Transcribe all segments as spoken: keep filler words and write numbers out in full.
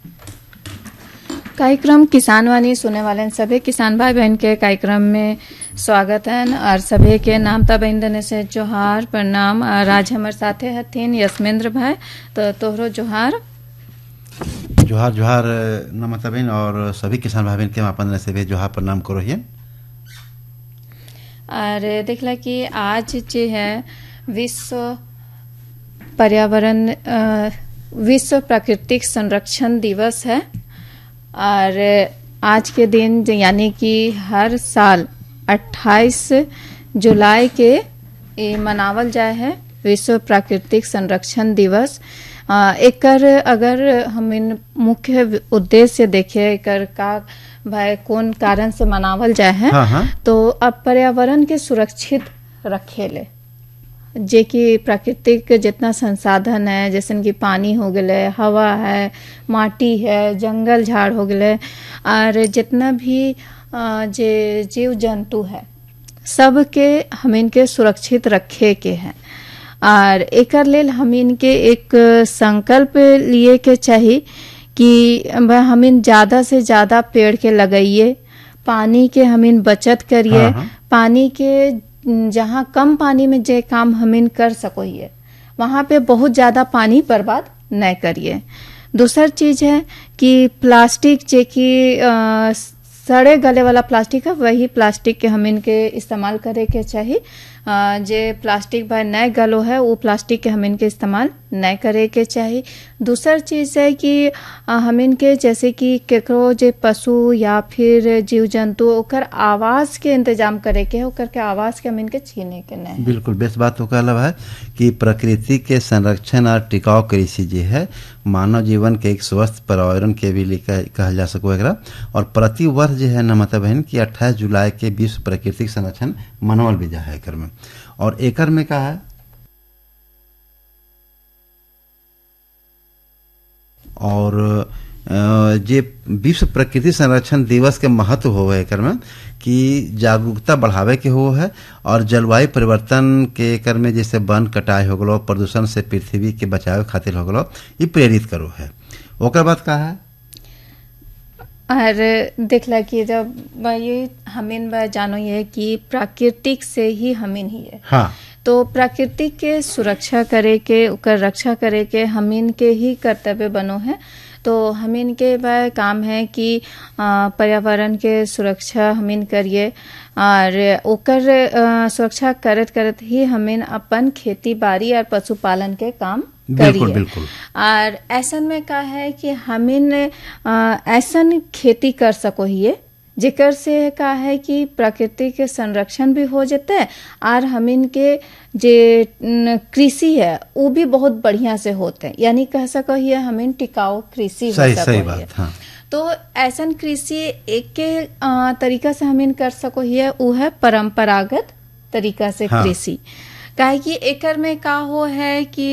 कार्यक्रम किसान वाणी सुने वाले सभी किसान भाई बहन के कार्यक्रम में स्वागत है और सभी के नाम ता बहन देने से जोहार प्रणाम। और आज हमारे साथे हथिन यशमेंद्र भाई, तो तोहरो जोहार जोहार जोहार नमस्ते बहन और सभी किसान भाई बहन के अपन से भी जोहार प्रणाम करो हिए। और देखला कि आज जे है विश्व पर्यावरण विश्व प्राकृतिक संरक्षण दिवस है। और आज के दिन यानी कि हर साल अट्ठाईस जुलाई के ये मनावल जाए है विश्व प्राकृतिक संरक्षण दिवस। एकर अगर हम इन मुख्य उद्देश्य देखें एकर का भाई कौन कारण से मनावल जाए है, हाँ हाँ। तो अब पर्यावरण के सुरक्षित रखेले जे कि प्राकृतिक जितना संसाधन है जैसे कि पानी हो गए, हवा है, माटी है, जंगल झाड़ हो गए और जितना भी जे जीव जंतु है सबके हम इनके सुरक्षित रखे के हैं। और एकर लेल हम इनके एक संकल्प लिए के चाहिए कि हम इन ज्यादा से ज्यादा पेड़ के लगाइए, पानी के हम इन बचत करिए, हाँ हाँ। पानी के जहाँ कम पानी में जे काम हम इन कर सकोइए वहां पे बहुत ज्यादा पानी बर्बाद न करिए। दूसर चीज है कि प्लास्टिक जे कि सड़े गले वाला प्लास्टिक है वही प्लास्टिक के हम इनके इस्तेमाल करे के चाहिए। जे प्लास्टिक भाई नए गलो है वो प्लास्टिक के हम इनके इस्तेमाल न करे के चाहिए। दूसर चीज है कि हम इनके जैसे कि केकरो जे पशु या फिर जीव जंतु ओकर आवास के इंतजाम करे के ओकर के आवास के हम इनके छीने के नहीं। बिल्कुल बेस्ट बात तो कहला है कि प्रकृति के संरक्षण और टिकाऊ कृषि जो है मानव जीवन के एक स्वस्थ पर्यावरण के भी लिए कहल जा सको एकरा। और प्रति वर्ष जो है नमता बहन की अट्ठाईस जुलाई के विश्व प्राकृतिक संरक्षण मनावल भी जा है एकर में। और एकर में का है और जे विश्व प्रकृति संरक्षण दिवस के महत्व हो है एकर में कि जागरूकता बढ़ावे के हो है और जलवायु परिवर्तन के एकर में जैसे वन कटाई हो गलो, प्रदूषण से पृथ्वी के बचाव खातिर हो गलो, ये प्रेरित करो है। ओकर बाद का है और देखला कि जब ये हमिन बा जानो ये कि प्राकृतिक से ही हमिन ही है, हाँ। तो प्राकृतिक के सुरक्षा करे के ओकर रक्षा करे के हमिन के ही कर्तव्य बनो है। तो हमिन के बा काम है कि पर्यावरण के सुरक्षा हमिन करिए और ओकर सुरक्षा करत करत ही हमिन अपन खेती बाड़ी और पशुपालन के काम बिल्कुल बिल्कुल। और ऐसन में का है कि हमिन ऐसन खेती कर सको हिए जेकर से का है कि प्रकृति के संरक्षण भी हो जाते है और हमिन के जे कृषि है वो भी बहुत बढ़िया से होते हैं, यानी कह सको हिए हमिन टिकाऊ कृषि हो सही सको सही हिए। बात, हाँ। तो ऐसन कृषि एक के तरीका से हमिन कर सको हिए वो है परंपरागत तरीका से हाँ। कृषि। काहे कि एकर में का हो है कि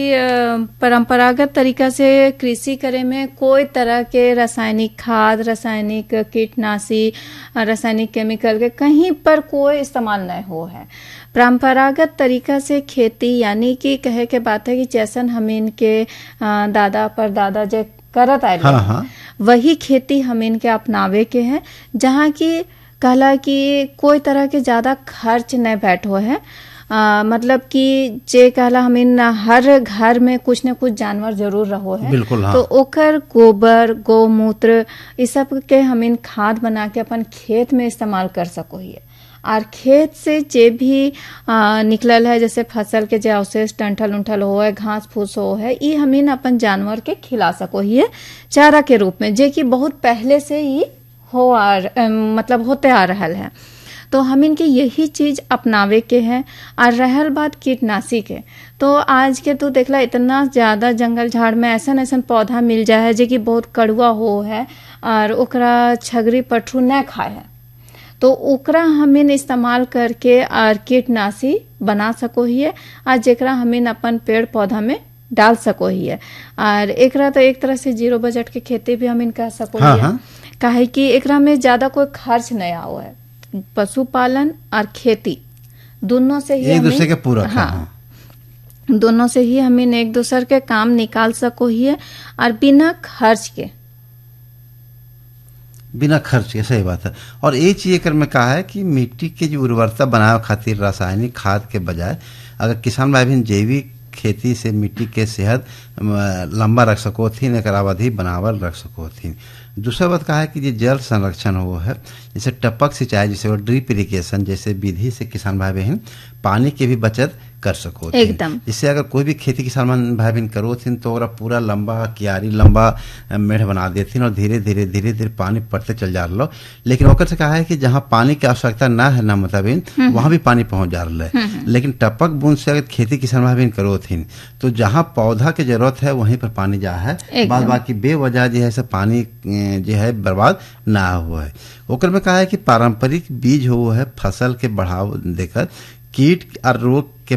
परंपरागत तरीका से कृषि करे में कोई तरह के रासायनिक खाद, रासायनिक कीटनाशी, रासायनिक केमिकल के कहीं पर कोई इस्तेमाल नहीं हो है। परंपरागत तरीका से खेती यानी कि कहे के बात है कि जैसन हम इनके दादा परदादा जो करत आए हाँ हाँ। वही खेती हम इनके अपनावे के हैं, जहाँ की कहला कि कोई तरह के ज्यादा खर्च नहीं बैठो है। आ, मतलब कि जे कहला हम इन हर घर में कुछ न कुछ जानवर जरूर रहो है। बिल्कुल, हाँ। तो ओकर गोबर, गोमूत्र इस सब के हम इन खाद बना के अपन खेत में इस्तेमाल कर सको हिए। और खेत से जे भी आ, निकलल है जैसे फसल के जो अवशेष टंठल उंठल हो है, घास फूस हो है, ये हम इन अपन जानवर के खिला सको हिए चारा के रूप में, जे कि बहुत पहले से ही हो आ, मतलब होते आ रहा है। तो हम इनके यही चीज अपनावे के हैं। और रहल बात कीटनाशी के, तो आज के तो देखला इतना ज्यादा जंगल झाड़ में ऐसा ऐसा पौधा मिल जाए है जो कि बहुत कड़वा हो है और ओकरा छगरी पठरू न खाए है, तो ओकरा हमें इस्तेमाल करके और कीटनाशी बना सको हिए और जेकरा हमें अपन पेड़ पौधा में डाल सको हिए। और एकरा तो एक तरह से जीरो बजट के खेती भी हम कह सको हाँ, हिए। हाँ। काहे कि एकरा में ज्यादा कोई खर्च नहीं आओ है, पशुपालन और खेती दोनों से ही एक दूसरे के पूरक है। हाँ, दोनों से ही हमें एक दूसरे के काम निकाल सको हिए और बिना खर्च के बिना खर्च के, सही बात है। और ये चीज एकर में कहा है कि मिट्टी के जो उर्वरता बनावे खातिर रासायनिक खाद के बजाय अगर किसान भाई बहन जैविक खेती से मिट्टी के सेहत लंबा रख सको थी, एकर अवधि बनावल रख सको थी। दूसरा बात कहा है कि ये जल संरक्षण हो है, जैसे टपक सिंचाई, जैसे ड्रिप इरिगेशन जैसे विधि से किसान भाई बहन पानी के भी बचत कर सको एकदम। इससे अगर कोई भी खेती किसान भाई बहन करो थी तो ओकरा पूरा लंबा क्यारी लंबा मेढ़ बना देती और धीरे धीरे धीरे धीरे पानी पड़ते चल जा रहा। लेकिन ओकर से कहा है कि जहाँ पानी की आवश्यकता ना है ना मतलब वहां भी पानी पहुंच जा रहा है। लेकिन टपक बूंद से अगर खेती किसान भाई बहन करो थी तो जहाँ पौधा की जरूरत है वहीं पर पानी जा है, बाद बाकी बेवजह जो है पानी जो है बर्बाद ना हुआ है। ओकर में कहा है कि पारंपरिक बीज हो है फसल के बढ़ाव देकर कीट और रोग के